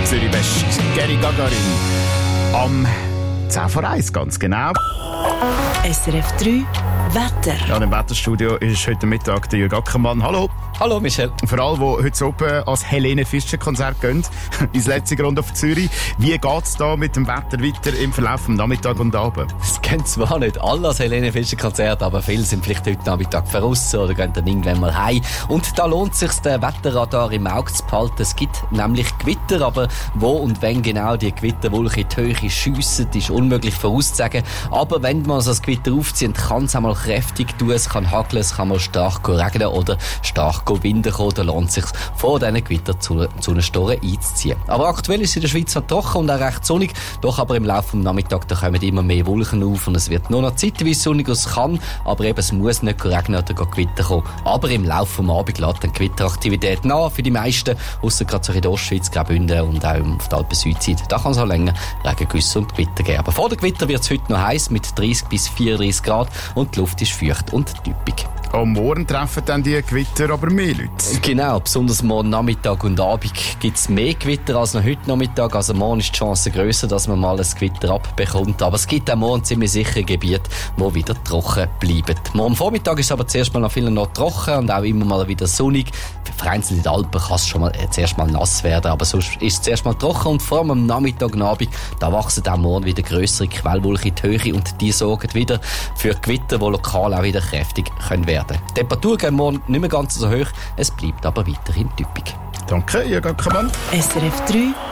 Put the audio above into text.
Zürich West, Geri Gagarin. Am 10 vor 1, ganz genau. SRF 3 Wetter. Ja, im Wetterstudio ist heute Mittag der Jürg Ackermann. Hallo. Hallo Michel. Für alle, die heute oben ans Helene Fischer Konzert gehen, ins letzte Grund auf Zürich. Wie geht es da mit dem Wetter weiter im Verlauf des Nachmittag und Abend? Es gehen zwar nicht alle ans Helene Fischer Konzert, aber viele sind vielleicht heute Nachmittag draussen oder gehen dann irgendwann mal heim. Und da lohnt es sich, den Wetterradar im Auge zu behalten. Es gibt nämlich Gewitter, aber wo und wenn genau die Gewitterwolken in die Höhe schiessen, ist unmöglich vorauszusagen. Aber wenn man so das Gewitter aufzieht, kann es einmal kräftig tun, es kann hageln, es kann mal stark regnen oder stark Winden kommen, dann lohnt es sich, vor diesen Gewitter zu einer Storre einzuziehen. Aber aktuell ist es in der Schweiz noch trocken und auch recht sonnig, doch aber im Laufe des Nachmittags da kommen immer mehr Wolken auf und es wird nur noch zeitweise sonnig, es kann, aber eben es muss nicht regnen oder Gewitter kommen. Aber im Laufe des Abends lässt dann Gewitteraktivität nach für die meisten, ausser gerade so in der Ostschweiz, Graubünden und auch auf der Alpen-Südseite. Da kann es auch länger Regengüsse und Gewitter geben. Aber vor der Gewitter wird es heute noch heiß mit 30 bis 34 Grad und die Luft ist feucht und typisch. Am Morgen treffen dann die Gewitter aber mehr Leute. Genau, besonders morgen Nachmittag und Abend gibt es mehr Gewitter als noch heute Nachmittag. Also morgen ist die Chance grösser, dass man mal ein Gewitter abbekommt. Aber es gibt auch morgen ziemlich sicher Gebiete, die wieder trocken bleiben. Morgen Vormittag ist es aber zuerst mal noch viel noch trocken und auch immer mal wieder sonnig. Vereinzelt in den Alpen kann es schon mal zuerst mal nass werden, aber sonst ist es zuerst mal trocken und vor allem am Nachmittag und Abend, da wachsen auch morgen wieder grössere Quellwolken in die Höhe und die sorgen wieder für Gewitter, die lokal auch wieder kräftig können werden. Die Temperatur geht morgen nicht mehr ganz so hoch, es bleibt aber weiterhin typisch. Danke, Jürg Ackermann. SRF 3